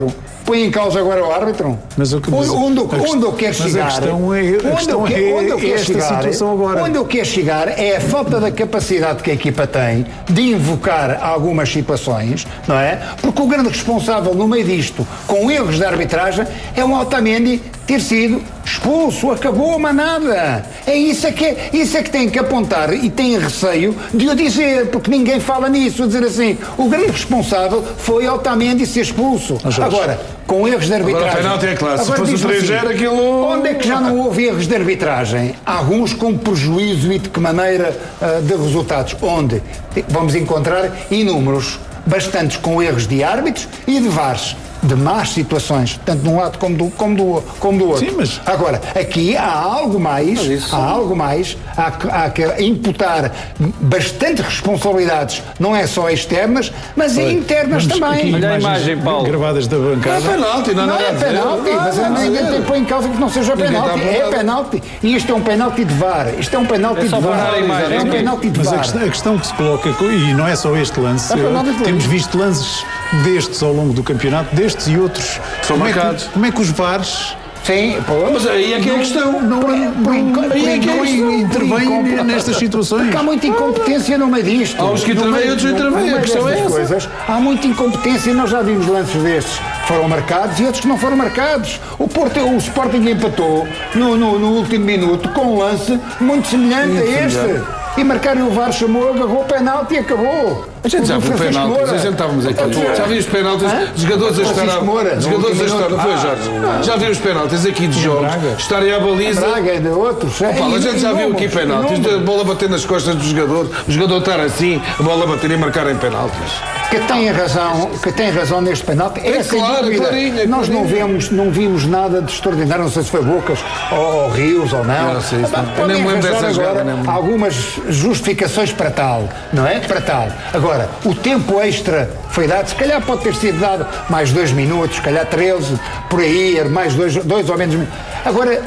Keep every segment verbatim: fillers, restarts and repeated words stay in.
Põe em causa agora o árbitro? Mas o que, mas, onde, onde, onde eu quero chegar? Mas a questão é, a questão onde, é onde eu quero esta chegar, situação agora. Onde eu quero chegar é a falta da capacidade que a equipa tem de invocar algumas situações, não é? Porque o grande responsável no meio disto, com erros de arbitragem, é o Otamendi ter sido expulso, acabou, mas nada. É isso é que, é, isso é que tem que apontar e tem receio de o dizer, porque ninguém fala nisso, a dizer assim, o grande responsável foi Otamendi ser expulso. Agora, com erros de arbitragem. Agora, penalti é claro, se fosse o três zero assim, aquilo... Onde é que já não houve erros de arbitragem? Alguns com prejuízo e de que maneira uh, de resultados? Onde? Vamos encontrar inúmeros, bastantes com erros de árbitros e de V A Rs. De más situações, tanto de um lado como do, como do, como do outro. Sim, mas... Agora, aqui há algo mais, isso... há algo mais, há que, há que imputar bastante responsabilidades, não é só externas, mas Olha, internas também. Olha a imagem, Paulo. Gravadas da bancada. Não é penalti, não, não, não é penalti, não, mas não, não, ninguém tem põe em causa que não seja penalti. É penalti. E isto é um penalti de V A R. Isto é um penalti é de V A R. Imagem, é um penalti de Mas V A R. a questão, a questão que se coloca, e não é só este lance, é temos visto lances destes ao longo do campeonato, destes e outros. São como marcados. É que, como é que os V A Rs... Sim, pô, mas aí é que é a questão. Não, não, não, aí é que não intervém nestas situações. Porque há muita incompetência no meio disto. Há uns que intervêm, outros não intervêm. A questão é essa. Coisas, há muita incompetência. Nós já vimos lances destes que foram marcados e outros que não foram marcados. O, Porto, o Sporting empatou no, no, no último minuto com um lance muito semelhante muito a este. Semelhante. E marcaram o V A R, chamou, agarrou o penalti e acabou. A gente já viu penaltis, a gente estávamos aqui. Já viu os penaltis, os jogadores a estar. Os jogadores a estar. Não foi, Jorge? Já viu os penaltis aqui de jogos, estarem à baliza. Braga, de outros. A gente já viu aqui penaltis, a bola bater nas costas do jogador, o jogador estar assim, a bola bater e marcar em penaltis. Que tem razão, que tem razão neste penalti. É, é claro, clarinha, Nós não vimos, não vimos nada de extraordinário, não sei se foi Bocas ou, ou Rios ou não. não, sei, não. Nem me lembro dessa jogada. Algumas justificações para tal, não é? Para tal. Agora, o tempo extra foi dado, se calhar pode ter sido dado mais dois minutos, se calhar treze, por aí, mais dois, dois ou menos. Agora,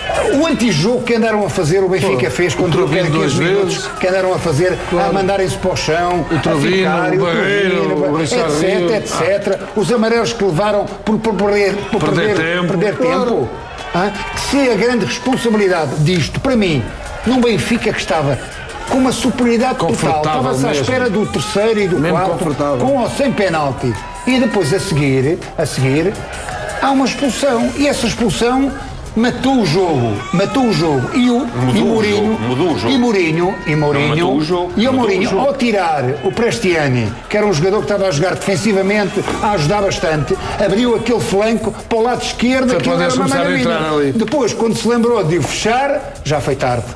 o antijogo que andaram a fazer, o Benfica Pô, fez contra o Trovinho duas vezes, que andaram a fazer, claro. a mandarem-se para o chão, o Trovinho, a ficar, o Barreiro, etc, etc. Os amarelos que levaram por, por, perder, por perder, perder tempo. Perder claro. tempo. Ah, se a grande responsabilidade disto, para mim, num Benfica que estava com uma superioridade total, estava-se à espera do terceiro e do mesmo quarto, com ou sem penalti. E depois a seguir, a seguir, há uma expulsão. E essa expulsão matou o jogo, matou o jogo. E o mudou e Mourinho, o jogo, mudou o jogo. E Mourinho, e Mourinho, o jogo, e o Mourinho, o ao tirar o Prestiani, que era um jogador que estava a jogar defensivamente, a ajudar bastante, abriu aquele flanco para o lado esquerdo, que era uma maravilha. Depois, quando se lembrou de o fechar, já foi tarde.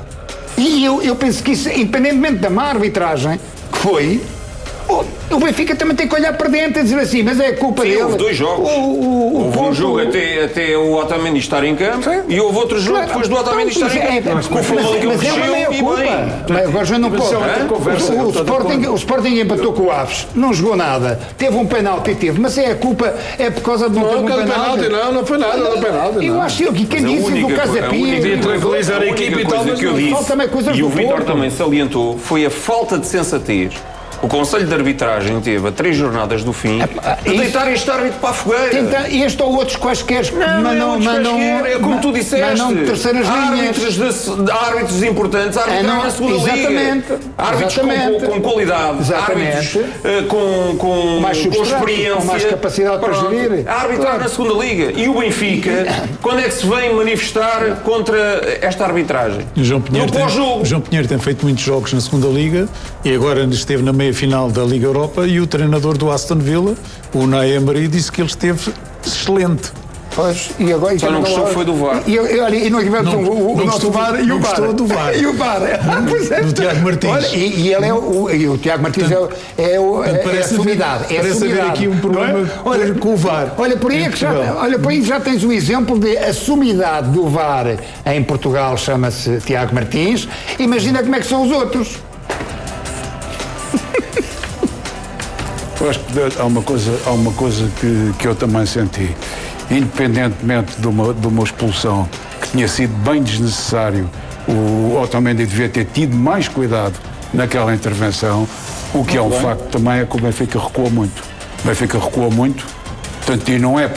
E eu, eu penso que isso, independentemente da má arbitragem, que foi, o, o Benfica também tem que olhar para dentro e dizer assim, mas é culpa Sim, dele. Houve dois jogos. O, o, houve o um jogo até, até o Otamendi estar em campo. Sim. E houve outro jogo claro. depois do Otamendi estar em campo. É, com o Flamengo mas é uma meia culpa. Mas agora já não pode. O, o, o, Sporting, o Sporting empatou com o Aves, não jogou nada. Teve um penalti, teve, mas é a culpa, é por causa de não, não ter um penalti. Não, não foi nada, não foi penalti. Eu acho que quem disse do Casapia. Devia tranquilizar a equipa e tal, mas e o Vítor também salientou, foi a falta de sensatez. O Conselho de Arbitragem teve a três jornadas do fim a deitar este árbitro para a fogueira. Tenta, este ou outros quaisquer não, mandam, é mandam, é como tu disseste. Mandam terceiras árbitros, de, árbitros importantes, árbitros é, na segunda exatamente, liga. Árbitros exatamente. Com, com qualidade, exatamente. árbitros uh, com, com, mais com experiência, com mais capacidade para gerir. Arbitrar claro. na segunda liga. E o Benfica, quando é que se vem manifestar contra esta arbitragem? O João Pinheiro, tem, o João Pinheiro tem feito muitos jogos na segunda liga e agora esteve na meia final da Liga Europa e o treinador do Aston Villa, o Unai Emery, disse que ele esteve excelente. Pois, e agora, Só não gostou foi do V A R. E, e, e nós tivemos não, o, o não nosso V A R e o V A R. Do V A R. E o V A R. Ah, pois é. Do Tiago Martins. Olha, e, e ele é o, e o Tiago Martins Portanto, é, é, o, é, é a sumidade. É parece haver aqui um problema é? olha, com o V A R. Olha, por aí, é que já, olha, por aí já tens o exemplo de a sumidade do V A R em Portugal chama-se Tiago Martins. Imagina como é que são os outros. Eu acho que há uma coisa, há uma coisa que, que eu também senti. Independentemente de uma, de uma expulsão que tinha sido bem desnecessário, o Otamendi devia ter tido mais cuidado naquela intervenção. O que é um facto também é que o Benfica recuou muito. O Benfica recuou muito, portanto, e não é